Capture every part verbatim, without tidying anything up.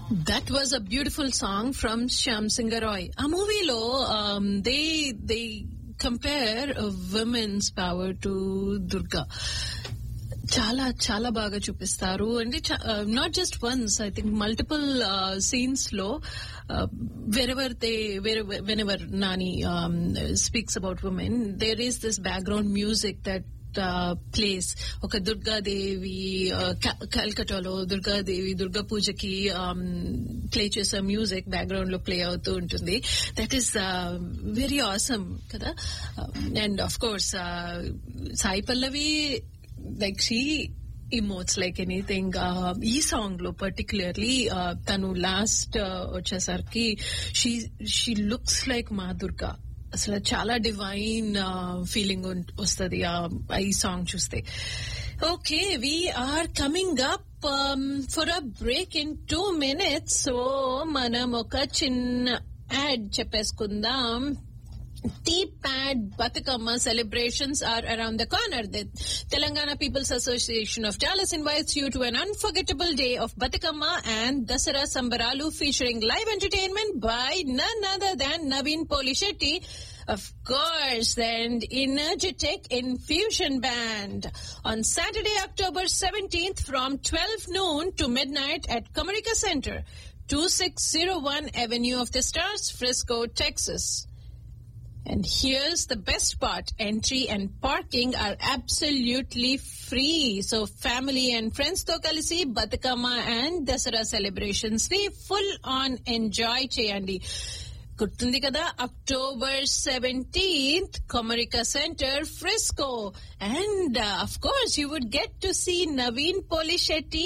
That was a beautiful song from Shyam Singh Roy. A movie lo, um, they they compare a women's power to Durga. చాలా చాలా బాగా చూపిస్తారు అంటే not just once I think multiple scenes లో wherever they whenever Nani speaks about women there is this background music that place ఒక దుర్గాదేవి కల్కటాలో దుర్గాదేవి దుర్గా పూజకి play చేసే music background లో ప్లే అవుతూ ఉంటుంది. దట్ ఈస్ వెరీ ఆసమ్ కదా. And of course Sai Pallavi like she emotes like anything. Uh, ee song lo particularly uh, tanu last vachesarki uh, she she looks like Ma Durga. Asala chala divine uh, feeling ostadi ee song chuste. Okay, we are coming up um, for a break in two minutes. So manam oka chinna ad cheppeskundam. T-Pad Batukama celebrations are around the corner. The Telangana People's Association of Dallas invites you to an unforgettable day of Batukama and Dasara Sambaralu featuring live entertainment by none other than Naveen Polishetty, of course, and Energetic Infusion Band on Saturday, October seventeenth from twelve noon to midnight at Comerica Center, twenty-six oh one Avenue of the Stars, Frisco, Texas. And here's the best part. Entry and parking are absolutely free. So family and friends to kalisi Batukama and Dasara celebrations ni full on enjoy cheyandi. Gurtundi kada, October seventeenth, Comerica Center, Frisco. And uh, of course you would get to see Naveen Polishetty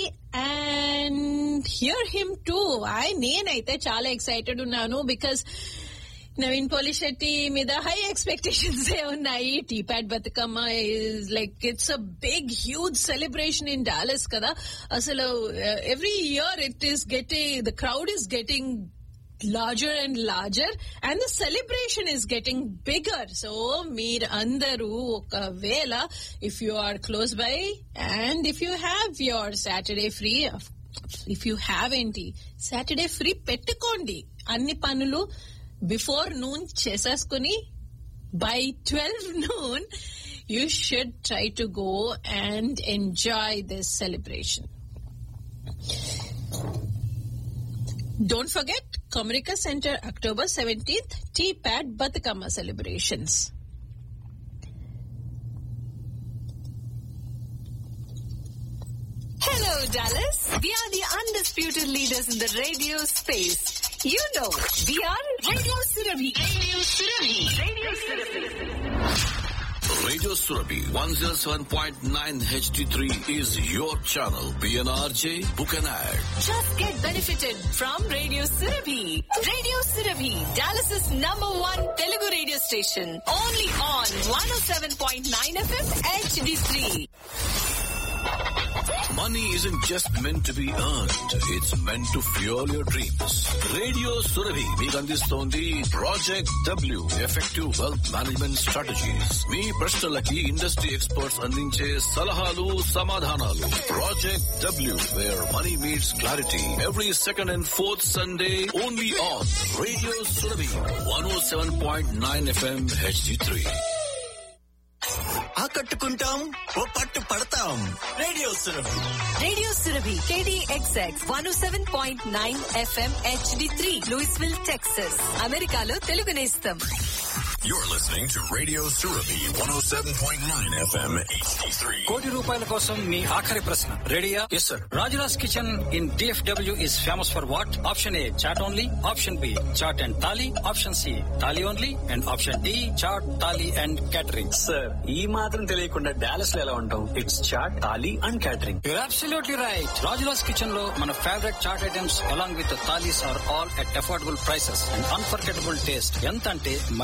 and hear him too. I nenaithe chala excited unnanu because Naveen Polishetty mida high expectations e unnayi. T-Pad Batukama is like, it's a big huge celebration in Dallas kada. Asalu uh, every year it is getting, the crowd is getting larger and larger and the celebration is getting bigger. So meer andaru okavela if you are close by and if you have your Saturday free, if you have enti Saturday free pettukondi anni panulu before noon cheseskuni by twelve noon you should try to go and enjoy this celebration. Don't forget Comerica Center, October seventeenth, T-Pad Batukama celebrations. Hello Dallas, we are the undisputed leaders in the radio space. You know, we are Radio Surabhi. Radio Surabhi. Radio Surabhi. Radio Surabhi one oh seven point nine H D three is your channel. P N R J, book an ad. Just get benefited from Radio Surabhi. Radio Surabhi, Dallas's number one Telugu radio station. Only on one oh seven point nine F M H D three. Money isn't just meant to be earned. It's meant to fuel your dreams. Radio Surabhi మీకు అందిస్తోంది Project W, Effective Wealth Management Strategies. మీ ప్రశ్నలకి industry experts అందించే సలహాలు, సమాధానాలు. Project W, where money meets clarity. Every second and fourth Sunday, only on Radio Surabhi one oh seven point nine F M H D three. ఆకట్టుకుంటాం, ఓ పట్టు పడతాం. Radio Surabhi. Radio Surabhi K D X X one oh seven point nine F M H D three, Louisville, Texas. అమెరికాలో తెలుగు నేస్తం. You're listening to Radio Surabhi one oh seven point nine F M H D three. కోటి రూపాయల కోసం మీ ఆఖరి ప్రశ్న రెడీయా? Yes sir. Rajula's kitchen in D F W is famous for what? Option A chat only, option B chat and thali, option C thali only, and option D chat thali and catering. Sir, ఈ మాత్రం తెలియకుండా Dallas లో ఎలా ఉంటాం? It's chat, thali and catering. You're absolutely right. Rajula's kitchen లో మన favourite chat items along with the thalis are all at affordable prices and unforgettable taste. ఎంత అంటే మళ్ళీ మళ్ళీ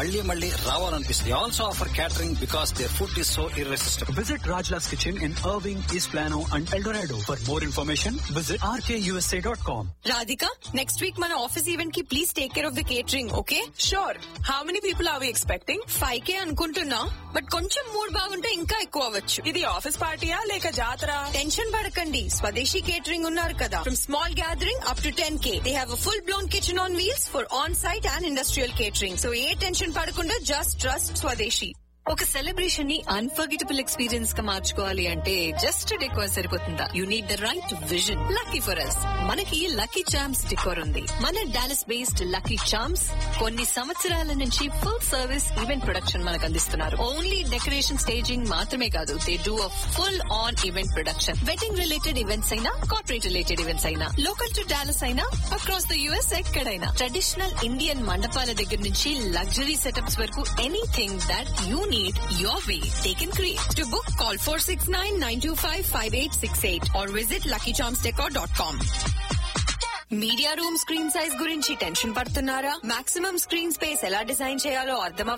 రావాలనిపిస్తుంది. Also offer catering because their food is so irresistible. Visit Rajla's Kitchen in Irving, East Plano and El Dorado. For more information, visit r k u s a dot com. Radhika, next week మన office event కి please take care of the catering, okay? Sure. How many people are we expecting? Five కే అనుకుంటున్నా, but కొంచెం mood బాగుంటే ఇంకా ఎక్కువ అవ్వచ్చు. ఇది office పార్టీయా లేక జాతర? టెన్షన్ పడకండి, స్వదేశీ కేటరింగ్ ఉన్నారు కదా. From small gathering up to ten K they have a full blown kitchen on wheels for on site and industrial catering. So A tension పడకుండా జస్ట్ ట్రస్ట్ స్వదేశీ. ఒక సెలబ్రేషన్ ని అన్ఫర్గెటబుల్ ఎక్స్పీరియన్స్ గా మార్చుకోవాలి అంటే జస్ట్ డెకోర్ సరిపోతుందా? You need the right vision. Lucky for us, మనకి lucky charms decor ఉంది. మన డాలస్ బేస్డ్ లక్కీ చామ్స్ కొన్ని సంవత్సరాల నుంచి ఫుల్ సర్వీస్ ఈవెంట్ ప్రొడక్షన్ మనకు అందిస్తున్నారు. ఓన్లీ డెకరేషన్ స్టేజింగ్ మాత్రమే కాదు, they do a full on event production. Wedding related events అయినా, కార్పొరేట్ రిలేటెడ్ ఈవెంట్స్ అయినా, లోకల్ టు డాలస్ అయినా, అక్రాస్ ద యుఎస్ ఎక్కడైనా, ట్రెడిషనల్ ఇండియన్ మండపాల దగ్గర నుంచి లగ్జరీ సెటప్స్ వరకు, anything that you need your way. They can create. To book, call four six nine, nine two five, five eight six eight or visit lucky charms decor dot com. Media room screen size గురించి tension పడుతున్నారా? Maximum screen space ఎలా design చేయాలో అర్థం